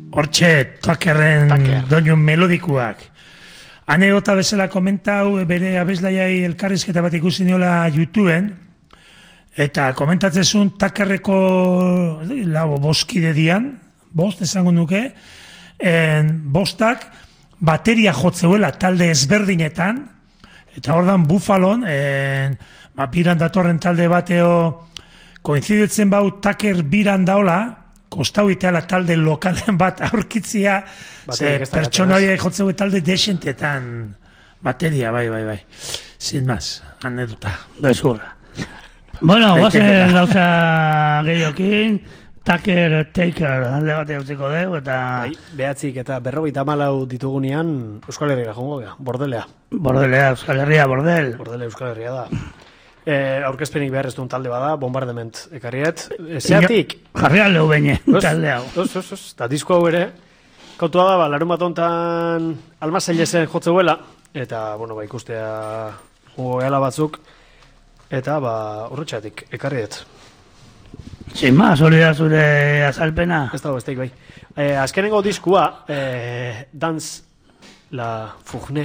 Hortxe, Tuckerren doinu melodikuak. Anekdota bezala komentau, bere abeslaiai elkarrizketa bat ikusi niola YouTubeen, eta komentatzezun Tuckerreko boskide dian, bost esango nuke, bostak bateria jotzeuela talde ezberdinetan, eta ordan Buffalon, biran datorren talde bateo, koinziditzen bau Tucker biran daola, kostau iteala talde lokalen bat aurkitzia, pertsona horiek jotzeu talde desentetan bateria, bai. Sin más, anedota. Bezurra. Bueno, guazen gauza gehiokin, Tucker, Taker, alde bat eutziko dugu, eta... Behatzik eta 54 ditugunean Euskal Herria jongo gea, bordelea. Bordelea, Euskal Herria, bordel. Bordele Euskal Herria da. Aurkezpenik behar ez duen talde bada, bombardement ekarriet. Zeatik? Jarri aldeu beine, talde hau. Eta disko hau ere, kautua da, larun bat ontan almazailesen jotzeuela, eta, ikustea goela batzuk, eta, horretxatik, ekarriet. Sin más, hori da zure azalpena. Ez dago, ez daik bai. Azkenengo diskua, Dance la Fourne,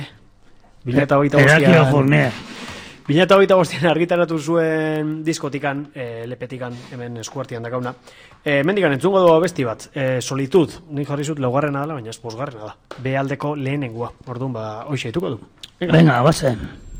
2008an argitaratu zuen diskotikan, lepetikan, hemen eskuartian dakauna. Mendikan entzungo dugu besti bat, Solitud, nik jarri zut laugarrena dela, baina ez bosgarrena da. B aldeko lehenengoa, orduan hoxe dituko du. Venga, bazen.